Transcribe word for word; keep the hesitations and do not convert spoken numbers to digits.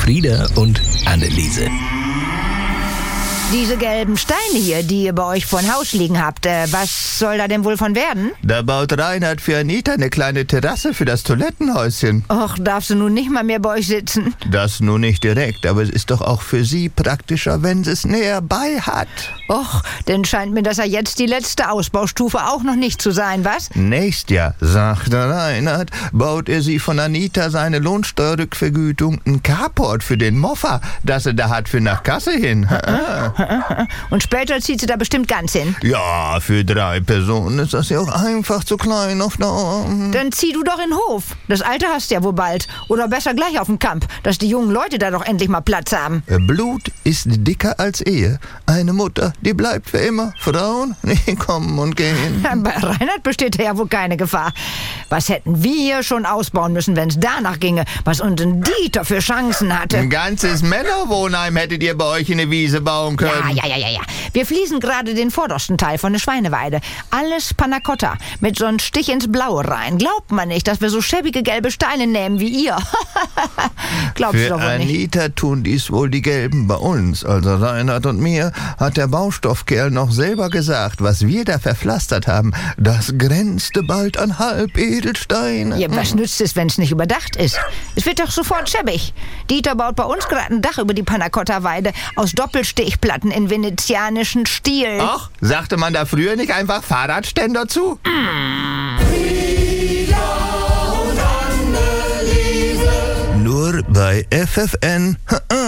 Frieda und Anneliese. Diese gelben Steine hier, die ihr bei euch vor Haus liegen habt, äh, was soll da denn wohl von werden? Da baut Reinhard für Anita eine kleine Terrasse für das Toilettenhäuschen. Och, darfst du nun nicht mal mehr bei euch sitzen? Das nun nicht direkt, aber es ist doch auch für sie praktischer, wenn sie es näher bei hat. Och, denn scheint mir das ja jetzt die letzte Ausbaustufe auch noch nicht zu sein, was? Nächstes Jahr, sagt der Reinhard, baut er sie von Anita seine Lohnsteuerrückvergütung ein Carport für den Moffa, das er da hat für nach Kasse hin. Und später zieht sie da bestimmt ganz hin. Ja, für drei Personen ist das ja auch einfach zu klein auf Dauer. Dann zieh du doch in den Hof. Das Alte hast du ja wohl bald. Oder besser gleich auf den Camp, dass die jungen Leute da doch endlich mal Platz haben. Blut ist dicker als Ehe. Eine Mutter, die bleibt für immer. Frauen, die kommen und gehen. Bei Reinhard besteht ja wohl keine Gefahr. Was hätten wir schon ausbauen müssen, wenn es danach ginge, was unser Dieter für Chancen hatte. Ein ganzes Männerwohnheim hättet ihr bei euch in eine Wiese bauen können. Ja, ja, ja, ja, ja. Wir fließen gerade den vordersten Teil von der Schweineweide. Alles Panna Cotta. Mit so einem Stich ins Blaue rein. Glaubt man nicht, dass wir so schäbige gelbe Steine nehmen wie ihr. Glaubst du doch wohl nicht. Für Anita tun dies wohl die Gelben bei uns. Also Reinhard und mir hat der Baustoffkerl noch selber gesagt, was wir da verpflastert haben, das grenzte bald an Halbedelsteine. Ja, was nützt es, wenn es nicht überdacht ist? Es wird doch sofort schäbig. Dieter baut bei uns gerade ein Dach über die Panna Cotta Weide aus Doppelstichplatten in venezianischen Stil. Ach, sagte man da früher nicht einfach Fahrradständer zu? Mm. Nur bei F F N